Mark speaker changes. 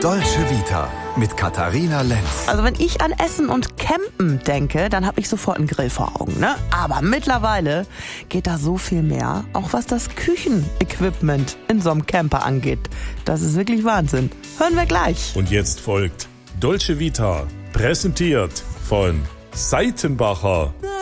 Speaker 1: Dolce Vita mit Katharina Lenz.
Speaker 2: Also wenn ich an Essen und Campen denke, dann habe ich sofort einen Grill vor Augen, ne? Aber mittlerweile geht da so viel mehr, auch was das Küchenequipment in so einem Camper angeht. Das ist wirklich Wahnsinn. Hören wir gleich.
Speaker 3: Und jetzt folgt Dolce Vita, präsentiert von Seitenbacher.